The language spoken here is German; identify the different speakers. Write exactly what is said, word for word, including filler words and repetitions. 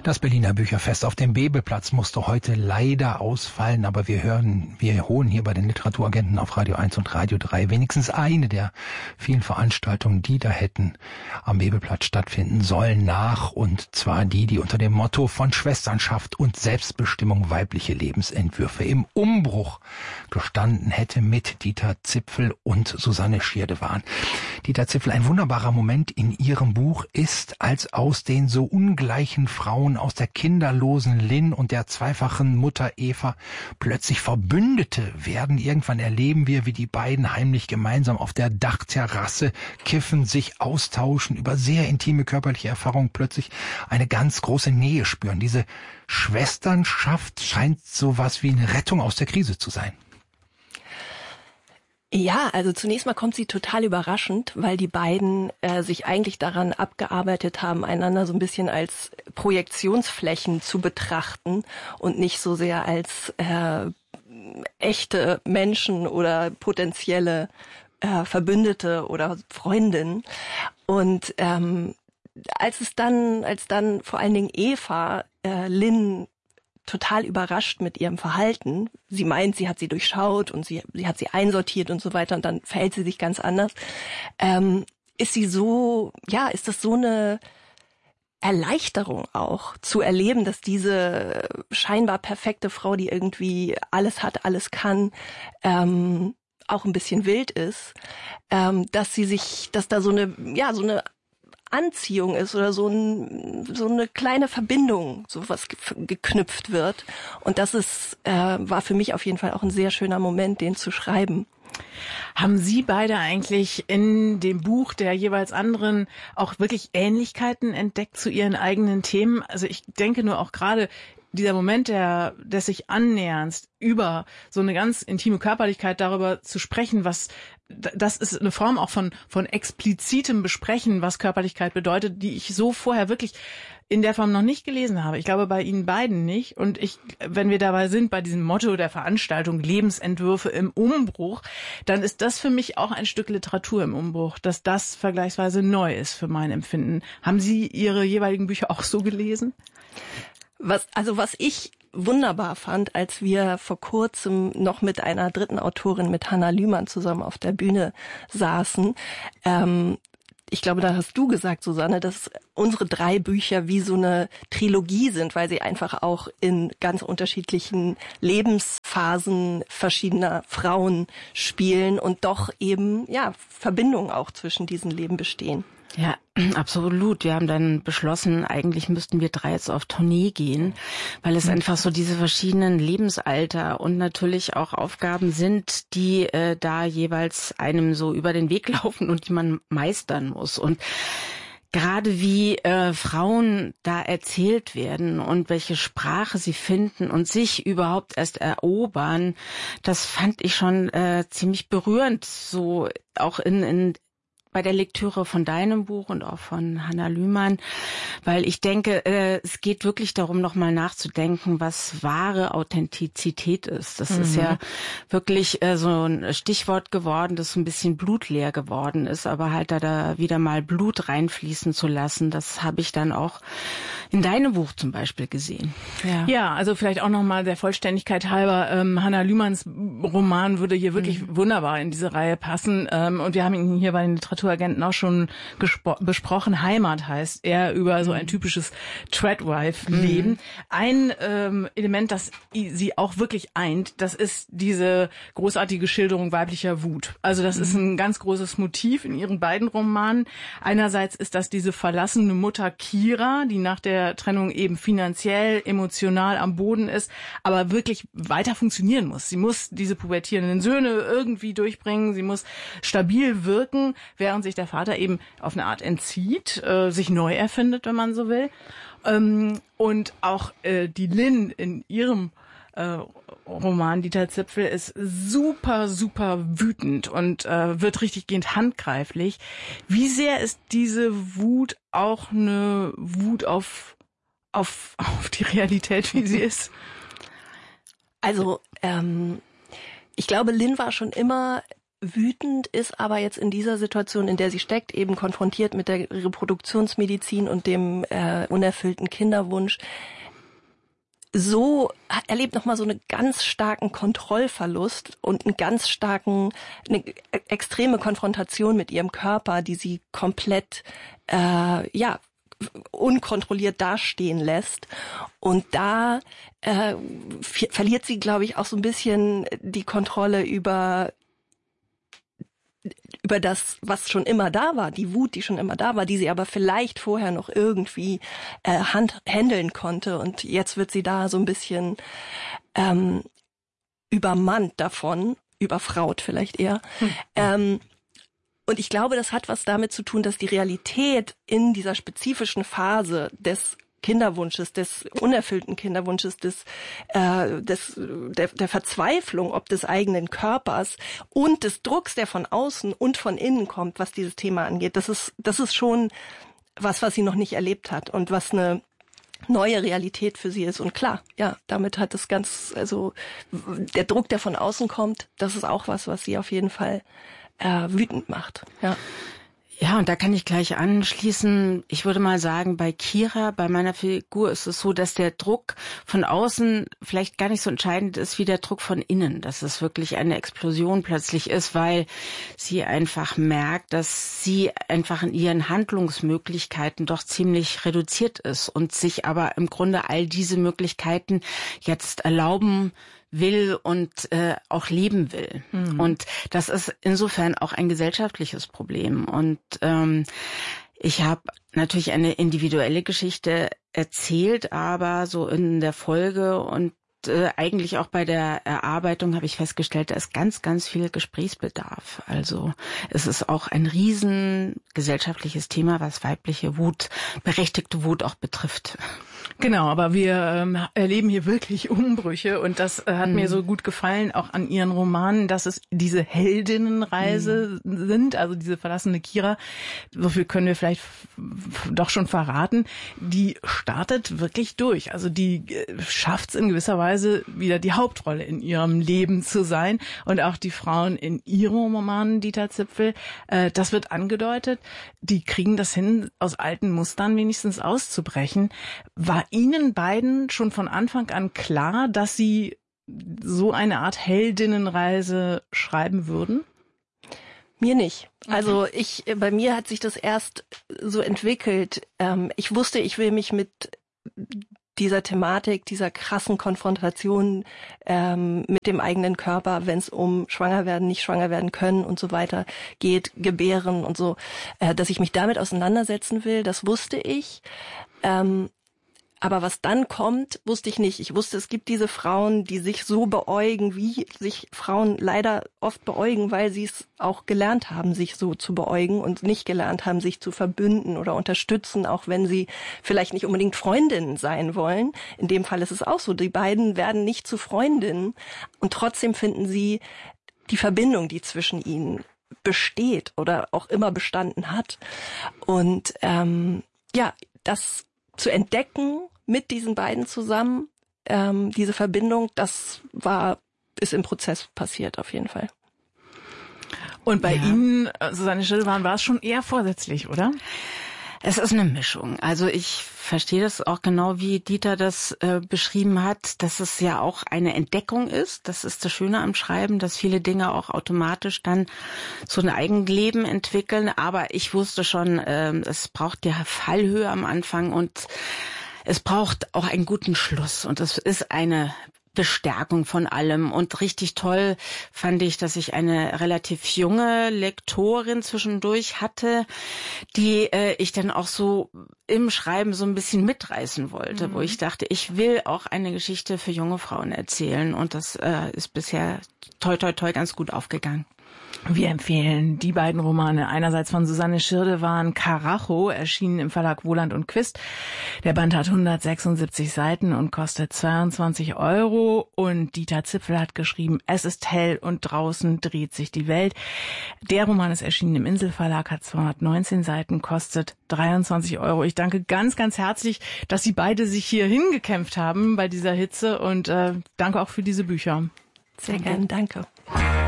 Speaker 1: Das Berliner Bücherfest auf dem Bebelplatz musste heute leider ausfallen, aber wir hören, wir holen hier bei den Literaturagenten auf Radio eins und Radio drei wenigstens eine der vielen Veranstaltungen, die da hätten am Bebelplatz stattfinden sollen, nach, und zwar die, die unter dem Motto von Schwesternschaft und Selbstbestimmung weibliche Lebensentwürfe im Umbruch gestanden hätte, mit Dieter Zipfel und Susanne Schirdewan. Dieter Zipfel, ein wunderbarer Moment in ihrem Buch ist, als aus den so ungleichen Frauen, aus der kinderlosen Lynn und der zweifachen Mutter Eva plötzlich Verbündete werden. Irgendwann erleben wir, wie die beiden heimlich gemeinsam auf der Dachterrasse kiffen, sich austauschen, über sehr intime körperliche Erfahrungen plötzlich eine ganz große Nähe spüren. Diese Schwesternschaft scheint sowas wie eine Rettung aus der Krise zu sein.
Speaker 2: Ja, also zunächst mal kommt sie total überraschend, weil die beiden äh, sich eigentlich daran abgearbeitet haben, einander so ein bisschen als Projektionsflächen zu betrachten und nicht so sehr als äh, echte Menschen oder potenzielle äh, Verbündete oder Freundinnen. Und ähm, als es dann, als dann vor allen Dingen Eva äh, Lynn total überrascht mit ihrem Verhalten. Sie meint, sie hat sie durchschaut und sie, sie hat sie einsortiert und so weiter, und dann verhält sie sich ganz anders. Ähm, ist sie so, ja, ist das so eine Erleichterung auch, zu erleben, dass diese scheinbar perfekte Frau, die irgendwie alles hat, alles kann, ähm, auch ein bisschen wild ist, ähm, dass sie sich, dass da so eine, ja, so eine Anziehung ist oder so, ein, so eine kleine Verbindung, so was geknüpft wird. Und das ist, äh, war für mich auf jeden Fall auch ein sehr schöner Moment, den zu schreiben.
Speaker 3: Haben Sie beide eigentlich in dem Buch der jeweils anderen auch wirklich Ähnlichkeiten entdeckt zu Ihren eigenen Themen? Also ich denke nur auch gerade dieser Moment der, des sich Annäherns über so eine ganz intime Körperlichkeit, darüber zu sprechen, was, das ist eine Form auch von, von explizitem Besprechen, was Körperlichkeit bedeutet, die ich so vorher wirklich in der Form noch nicht gelesen habe. Ich glaube, bei Ihnen beiden nicht. Und ich, wenn wir dabei sind, bei diesem Motto der Veranstaltung Lebensentwürfe im Umbruch, dann ist das für mich auch ein Stück Literatur im Umbruch, dass das vergleichsweise neu ist für mein Empfinden. Haben Sie Ihre jeweiligen Bücher auch so gelesen?
Speaker 2: Was, also was ich wunderbar fand, als wir vor kurzem noch mit einer dritten Autorin, mit Hanna Lühmann, zusammen auf der Bühne saßen, ähm, ich glaube, da hast du gesagt, Susanne, dass unsere drei Bücher wie so eine Trilogie sind, weil sie einfach auch in ganz unterschiedlichen Lebensphasen verschiedener Frauen spielen und doch eben, ja, Verbindungen auch zwischen diesen Leben bestehen.
Speaker 4: Ja, absolut. Wir haben dann beschlossen, eigentlich müssten wir drei jetzt auf Tournee gehen, weil es einfach so diese verschiedenen Lebensalter und natürlich auch Aufgaben sind, die äh, da jeweils einem so über den Weg laufen und die man meistern muss. Und gerade wie äh, Frauen da erzählt werden und welche Sprache sie finden und sich überhaupt erst erobern, das fand ich schon äh, ziemlich berührend, so auch in, in bei der Lektüre von deinem Buch und auch von Hanna Lühmann, weil ich denke, äh, es geht wirklich darum, nochmal nachzudenken, was wahre Authentizität ist. Das mhm. ist ja wirklich äh, so ein Stichwort geworden, das so ein bisschen blutleer geworden ist, aber halt da, da wieder mal Blut reinfließen zu lassen, das habe ich dann auch in deinem Buch zum Beispiel gesehen.
Speaker 3: Ja, ja, also vielleicht auch nochmal der Vollständigkeit halber, ähm, Hanna Lühmanns Roman würde hier wirklich mhm. wunderbar in diese Reihe passen, ähm, und wir haben ihn hier bei den Literatur Agenten auch schon gespro- besprochen. Heimat heißt er, über so ein typisches Tradwife-Leben. Mhm. Ein ähm, Element, das sie auch wirklich eint, das ist diese großartige Schilderung weiblicher Wut. Also das mhm. ist ein ganz großes Motiv in ihren beiden Romanen. Einerseits ist das diese verlassene Mutter Kira, die nach der Trennung eben finanziell, emotional am Boden ist, aber wirklich weiter funktionieren muss. Sie muss diese pubertierenden Söhne irgendwie durchbringen, sie muss stabil wirken, während sich der Vater eben auf eine Art entzieht, äh, sich neu erfindet, wenn man so will. Ähm, und auch äh, die Lynn in ihrem äh, Roman Dieter Zipfel ist super, super wütend und äh, wird richtiggehend handgreiflich. Wie sehr ist diese Wut auch eine Wut auf, auf, auf die Realität, wie sie ist?
Speaker 2: Also, ähm, ich glaube, Lynn war schon immer wütend, ist aber jetzt in dieser Situation, in der sie steckt, eben konfrontiert mit der Reproduktionsmedizin und dem äh, dieser unerfüllten Kinderwunsch, so erlebt nochmal so einen ganz starken Kontrollverlust und einen ganz starken, eine extreme Konfrontation mit ihrem Körper, die sie komplett, äh, ja, unkontrolliert dastehen lässt. Und da äh, f- verliert sie, glaube ich, auch so ein bisschen die Kontrolle über über das, was schon immer da war, die Wut, die schon immer da war, die sie aber vielleicht vorher noch irgendwie äh, hand, handeln konnte. Und jetzt wird sie da so ein bisschen ähm, übermannt davon, überfraut vielleicht eher. Hm. Ähm, und ich glaube, das hat was damit zu tun, dass die Realität in dieser spezifischen Phase des Kinderwunsches, des unerfüllten Kinderwunsches, des, äh, des der, der Verzweiflung ob des eigenen Körpers und des Drucks, der von außen und von innen kommt, was dieses Thema angeht. Das ist, das ist schon was, was sie noch nicht erlebt hat und was eine neue Realität für sie ist. Und klar, ja, damit hat es ganz, also der Druck, der von außen kommt, das ist auch was, was sie auf jeden Fall äh, wütend macht. Ja.
Speaker 4: Ja, und da kann ich gleich anschließen. Ich würde mal sagen, bei Kira, bei meiner Figur ist es so, dass der Druck von außen vielleicht gar nicht so entscheidend ist wie der Druck von innen. Dass es wirklich eine Explosion plötzlich ist, weil sie einfach merkt, dass sie einfach in ihren Handlungsmöglichkeiten doch ziemlich reduziert ist und sich aber im Grunde all diese Möglichkeiten jetzt erlauben will und äh, auch leben will. Mhm. Und das ist insofern auch ein gesellschaftliches Problem. Und ähm, ich habe natürlich eine individuelle Geschichte erzählt, aber so in der Folge und äh, eigentlich auch bei der Erarbeitung habe ich festgestellt, da ist ganz, ganz viel Gesprächsbedarf. Also es ist auch ein riesen gesellschaftliches Thema, was weibliche Wut, berechtigte Wut auch betrifft.
Speaker 3: Genau, aber wir ähm, erleben hier wirklich Umbrüche und das äh, hat mhm. mir so gut gefallen, auch an Ihren Romanen, dass es diese Heldinnenreise mhm. sind, also diese verlassene Kira, so viel können wir vielleicht f- doch schon verraten, die startet wirklich durch, also die äh, schafft es in gewisser Weise wieder die Hauptrolle in ihrem Leben zu sein und auch die Frauen in ihren Romanen, Dieter Zipfel, äh, das wird angedeutet, die kriegen das hin, aus alten Mustern wenigstens auszubrechen. War Ihnen beiden schon von Anfang an klar, dass Sie so eine Art Heldinnenreise schreiben würden?
Speaker 2: Mir nicht. Also ich, bei mir hat sich das erst so entwickelt. Ähm, ich wusste, ich will mich mit dieser Thematik, dieser krassen Konfrontation ähm, mit dem eigenen Körper, wenn es um schwanger werden, nicht schwanger werden können und so weiter geht, gebären und so, äh, dass ich mich damit auseinandersetzen will, das wusste ich. Ähm, Aber was dann kommt, wusste ich nicht. Ich wusste, es gibt diese Frauen, die sich so beäugen, wie sich Frauen leider oft beäugen, weil sie es auch gelernt haben, sich so zu beäugen und nicht gelernt haben, sich zu verbünden oder unterstützen, auch wenn sie vielleicht nicht unbedingt Freundinnen sein wollen. In dem Fall ist es auch so. Die beiden werden nicht zu Freundinnen und trotzdem finden sie die Verbindung, die zwischen ihnen besteht oder auch immer bestanden hat. Und ähm, ja, das zu entdecken mit diesen beiden zusammen, ähm, diese Verbindung, das war, ist im Prozess passiert auf jeden Fall.
Speaker 3: Und bei
Speaker 4: ja.
Speaker 3: Ihnen, Susanne Schirdewan, war es schon eher vorsätzlich, oder?
Speaker 4: Es ist eine Mischung. Also ich verstehe das auch genau, wie Dieter das äh, beschrieben hat, dass es ja auch eine Entdeckung ist. Das ist das Schöne am Schreiben, dass viele Dinge auch automatisch dann so ein Eigenleben entwickeln. Aber ich wusste schon, äh, es braucht ja Fallhöhe am Anfang und es braucht auch einen guten Schluss. Und es ist eine Bestärkung von allem. Und richtig toll fand ich, dass ich eine relativ junge Lektorin zwischendurch hatte, die äh, ich dann auch so im Schreiben so ein bisschen mitreißen wollte, mhm. wo ich dachte, ich will auch eine Geschichte für junge Frauen erzählen. Und das äh, ist bisher toi toi toi ganz gut aufgegangen.
Speaker 3: Wir empfehlen die beiden Romane. Einerseits von Susanne Schirdewan, Karacho, erschienen im Verlag Wohland und Quist. Der Band hat hundertsechsundsiebzig Seiten und kostet zweiundzwanzig Euro. Und Dieter Zipfel hat geschrieben, es ist hell und draußen dreht sich die Welt. Der Roman ist erschienen im Inselverlag, hat zweihundertneunzehn Seiten, kostet dreiundzwanzig Euro. Ich danke ganz, ganz herzlich, dass Sie beide sich hier hingekämpft haben bei dieser Hitze und äh, danke auch für diese Bücher.
Speaker 2: Sehr gerne, danke.